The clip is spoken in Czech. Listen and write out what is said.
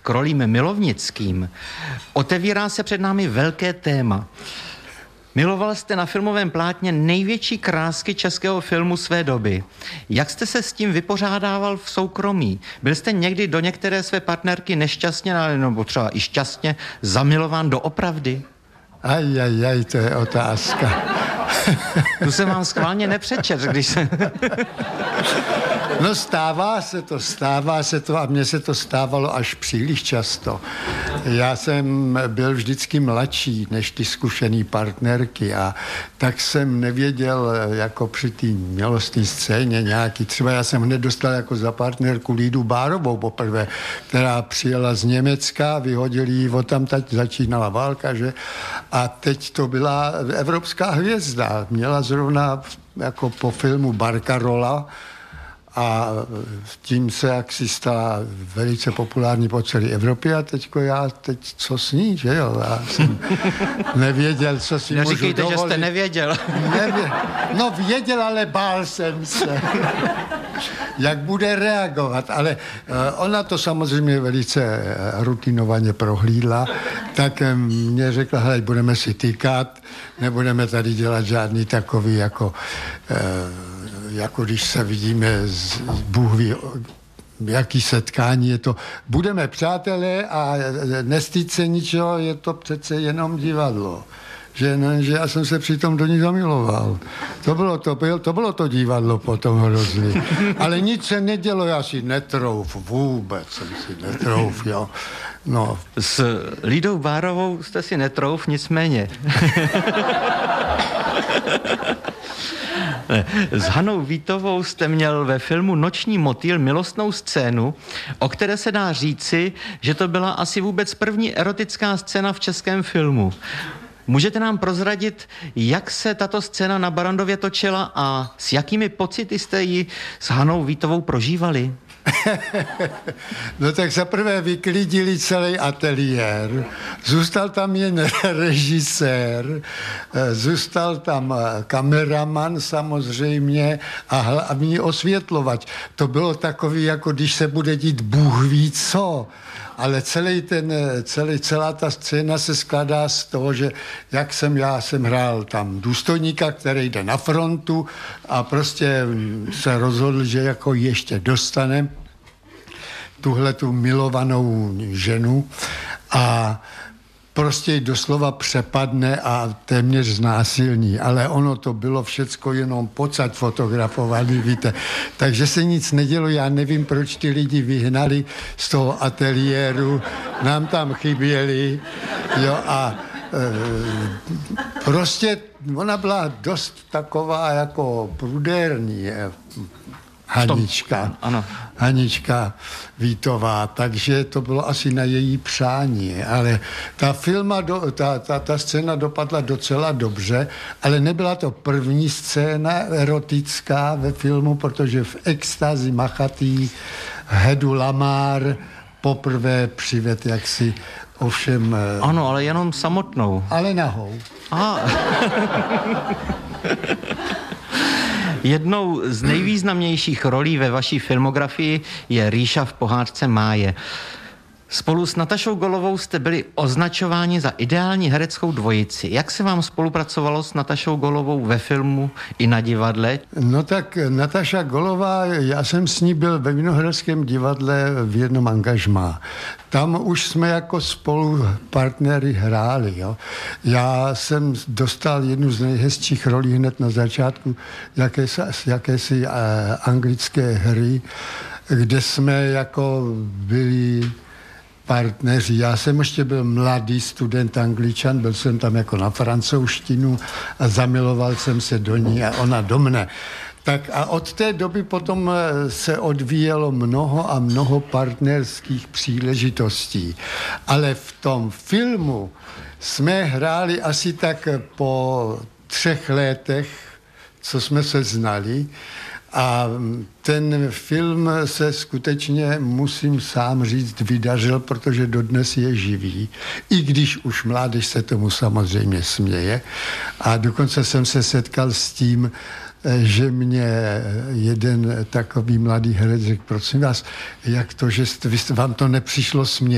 k rolím milovnickým, otevírá se před námi velké téma. Miloval jste na filmovém plátně největší krásky českého filmu své doby. Jak jste se s tím vypořádával v soukromí? Byl jste někdy do některé své partnerky nešťastně, nebo třeba i šťastně zamilován doopravdy? To je otázka. Tu jsem vám schválně nepřečet, když se... No stává se to a mně se to stávalo až příliš často. Já jsem byl vždycky mladší než ty zkušený partnerky a tak jsem nevěděl jako při té milostné scéně nějaký. Třeba já jsem hned dostal jako za partnerku Lídu Bárovou poprvé, která přijela z Německa, vyhodili ji odtamtud, začínala válka, že? A teď to byla evropská hvězda. Měla zrovna jako po filmu Barcarola a tím se jaksi stala velice populární po celé Evropě a teď co s ní, že jo? Já jsem nevěděl, co si můžu dovolit. Neříkejte, že jste nevěděl. No věděl, ale bál jsem se. Jak bude reagovat, ale ona to samozřejmě velice rutinovaně prohlídla, tak mě řekla, hele, budeme si týkat, nebudeme tady dělat žádný takový jako když se vidíme Bůh ví, jaký setkání je to. Budeme přátelé a nestýd se ničeho, je to přece jenom divadlo. Že já jsem se přitom do ní zamiloval. To bylo to divadlo potom hrozný. Ale nic se nedělo, já si netrouf, vůbec jsem si netrouf, jo. No. S Lídou Bárovou jste si netrouf, nicméně. S Hanou Vítovou jste měl ve filmu Noční motýl milostnou scénu, o které se dá říci, že to byla asi vůbec první erotická scéna v českém filmu. Můžete nám prozradit, jak se tato scéna na Barrandově točila a s jakými pocity jste ji s Hanou Vítovou prožívali? No tak zaprvé vyklidili celý ateliér, zůstal tam jen režisér, zůstal tam kameraman samozřejmě a hlavní osvětlovač. To bylo takový, jako když se bude dít Bůh ví co. Ale celá ta scéna se skládá z toho, že já jsem hrál tam důstojníka, který jde na frontu a prostě se rozhodl, že jako ještě dostane tuhletu milovanou ženu a prostě ji doslova přepadne a téměř znásilní, ale ono to bylo všecko jenom pocať fotografovaný, víte. Takže se nic nedělo, já nevím, proč ty lidi vyhnali z toho ateliéru, nám tam chyběli, jo, a prostě ona byla dost taková jako prudérní, Hanička Vítová, takže to bylo asi na její přání, ale ta scéna dopadla docela dobře, ale nebyla to první scéna erotická ve filmu, protože v Extázi machatý Hedu Lamar poprvé přived jaksi ovšem... Ano, ale jenom samotnou. Ale nahou. Aha. Jednou z nejvýznamnějších rolí ve vaší filmografii je Ríša v pohádce Máje. Spolu s Natašou Golovou jste byli označováni za ideální hereckou dvojici. Jak se vám spolupracovalo s Natašou Golovou ve filmu i na divadle? No tak Nataša Golová, já jsem s ní byl ve Vinohradském divadle v jednom angažmá. Tam už jsme jako spolu partnery hráli. Jo. Já jsem dostal jednu z nejhezčích rolí hned na začátku jakési anglické hry, kde jsme jako byli partneři. Já jsem ještě byl mladý student Angličan, byl jsem tam jako na francouzštinu a zamiloval jsem se do ní a ona do mne. Tak a od té doby potom se odvíjelo mnoho a mnoho partnerských příležitostí. Ale v tom filmu jsme hráli asi tak po 3 letech, co jsme se znali. A ten film se skutečně, musím sám říct, vydařil, protože dodnes je živý. I když už mládež se tomu samozřejmě směje. A dokonce jsem se setkal s tím, že mě jeden takový mladý herec řekl, prosím vás, jak to, že vám to nepřišlo smět?